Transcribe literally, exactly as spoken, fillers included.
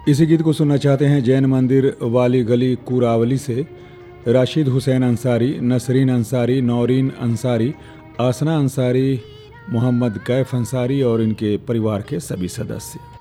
इसी गीत को सुनना चाहते हैं जैन मंदिर वाली गली कुरावली से राशिद हुसैन अंसारी, नसरीन अंसारी, नौरीन अंसारी, आसना अंसारी, मोहम्मद कैफ अंसारी और इनके परिवार के सभी सदस्य।